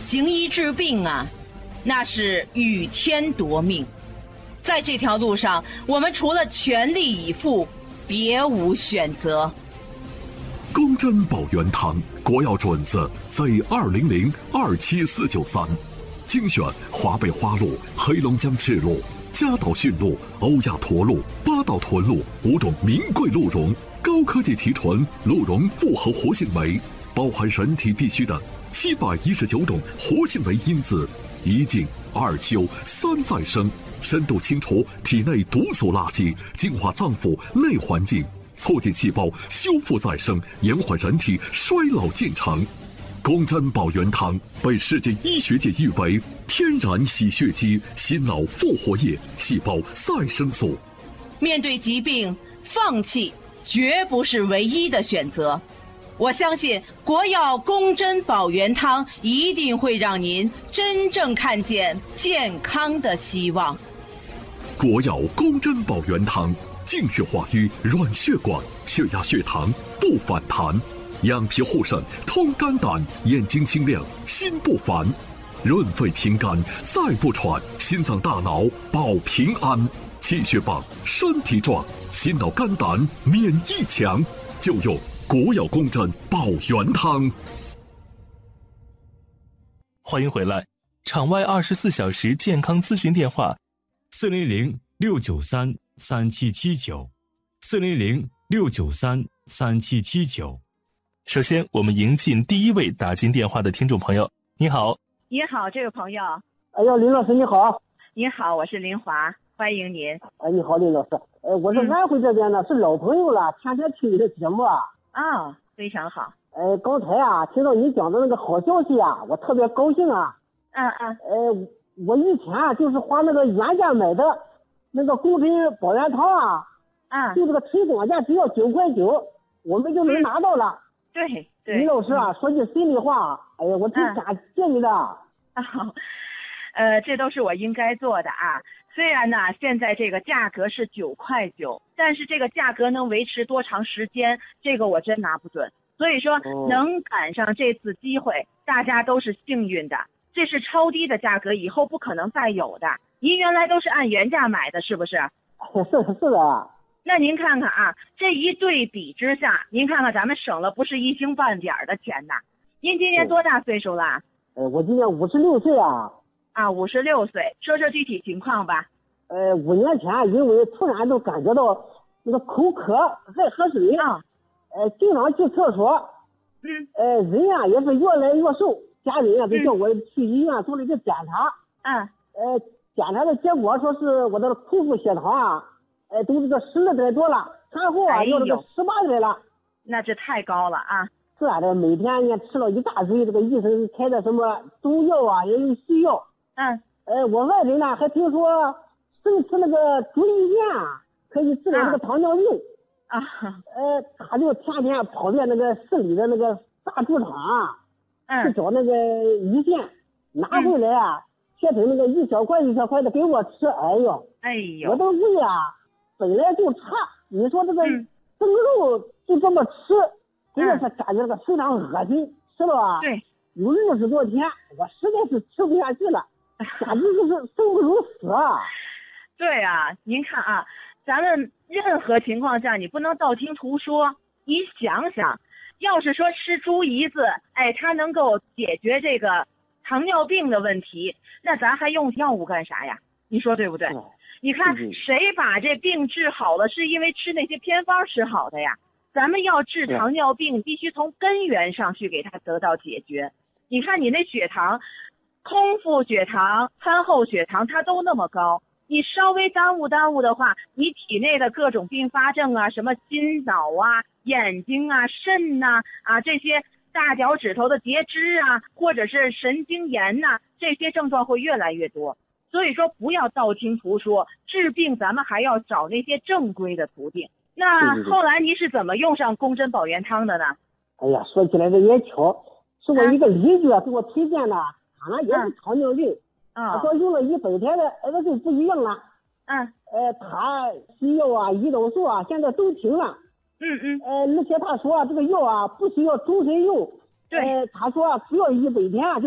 行医治病啊，那是与天夺命。在这条路上，我们除了全力以赴，别无选择。 公珍保元汤国药准字 Z20027493，精选华北花鹿、黑龙江赤鹿、嘉岛驯鹿、欧亚驼鹿、八岛豚鹿5种名贵鹿茸，高科技提纯鹿茸复合活性酶，包含人体必需的719种活性酶因子，1净2修3再生，深度清除体内毒素垃圾，净化脏腑内环境，促进细胞修复再生，延缓人体衰老进程。公珍保元汤被世界医学界誉为天然洗血肌、心脑复活液、细胞再生素。 面对疾病，放弃绝不是唯一的选择。我相信国药公珍保元汤一定会让您真正看见健康的希望。 国药公珍保元汤，净血化瘀软血管，血压血糖不反弹，养脾护肾，通肝胆，眼睛清亮，心不烦，润肺平肝，再不喘，心脏大脑保平安，气血棒，身体壮，心脑肝胆免疫强，就用国药公珍保元汤。 欢迎回来，场外24小时健康咨询电话：400-693-3779，400-693-3779。首先，我们迎进第一位打进电话的听众朋友。你好， 你好，这位朋友。 哎呀，林老师你好。 你好，我是林华，欢迎您。 哎，你好，林老师。我是安徽这边的，是老朋友了，天天听你的节目啊。 啊，非常好。 刚才啊，听到你讲的那个好消息啊，我特别高兴啊。我以前啊，就是花那个原价买的那个公珍保元汤啊，就这个推广价只要9块9，我们就能拿到了。 对， 林老师啊，说句心里话，哎呀，我挺感谢你的。 这都是我应该做的啊。虽然呢，现在这个价格是9块9，但是这个价格能维持多长时间，这个我真拿不准。所以说，能赶上这次机会，大家都是幸运的。这是超低的价格，以后不可能再有的。您原来都是按原价买的，是不是？ 是的。 那您看看啊，这一对比之下，您看看咱们省了不是一星半点的钱呐。您今年多大岁数了？ 我今年56岁啊。 56岁，说说具体情况吧。 5年前因为突然都感觉到那个口渴爱喝水啊，经常去厕所，人啊也是越来越瘦，家人啊就叫我去医院做了一个检查，检查的结果说是我的空腹血糖啊，都这个12多了，餐后啊要这个18了， 那这太高了啊！ 是啊，这每天也吃了一大堆这个医生开的什么中药啊，也有西药，我外人呢还听说生吃那个猪胰腺啊，可以治疗这个糖尿病啊。 他就天天跑遍那个市里的那个大猪场啊，去找那个胰腺，拿回来啊，切成那个1小块1小块的给我吃。哎呦，我的胃啊本来就差，你说这个生肉就这么吃，真的是感觉那个非常恶心，吃了啊， 对， 有60多天，我实在是吃不下去了，简直就是生不如死啊。 对啊，您看啊，咱们任何情况下你不能道听途说。你想想，要是说吃猪胰子，它能够解决这个糖尿病的问题，那咱还用药物干啥呀？你说对不对？你看谁把这病治好了，是因为吃那些偏方吃好的呀？咱们要治糖尿病，必须从根源上去给它得到解决。你看你那血糖，空腹血糖、餐后血糖，它都那么高。你稍微耽误的话，你体内的各种并发症啊，什么心脑啊、眼睛啊、肾呐这些大脚趾头的截肢啊，或者是神经炎呐，这些症状会越来越多。所以说不要道听途说，治病咱们还要找那些正规的途径。那后来您是怎么用上公珍保元汤的呢？ 哎呀，说起来这也巧，是我一个邻居给我推荐的，他呢也是糖尿病。他说用了100天的，那就不一样了。他西药啊、胰岛素啊，现在都停了。而且他说这个药啊，不需要终身用。他说只要100天